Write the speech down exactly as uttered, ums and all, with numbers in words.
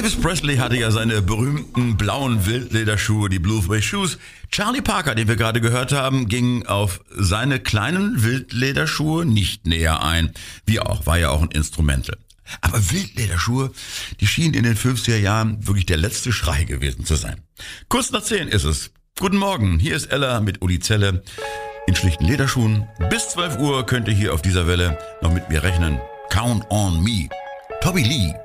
Elvis Presley hatte ja seine berühmten blauen Wildlederschuhe, die Blue Suede Shoes. Charlie Parker, den wir gerade gehört haben, ging auf seine kleinen Wildlederschuhe nicht näher ein. Wie auch, war ja auch ein Instrumental. Aber Wildlederschuhe, die schienen in den fünfziger Jahren wirklich der letzte Schrei gewesen zu sein. Kurz nach zehn ist es. Guten Morgen, hier ist Ella mit Uli Zelle in schlichten Lederschuhen. Bis zwölf Uhr könnt ihr hier auf dieser Welle noch mit mir rechnen. Count on me. Toby Lee.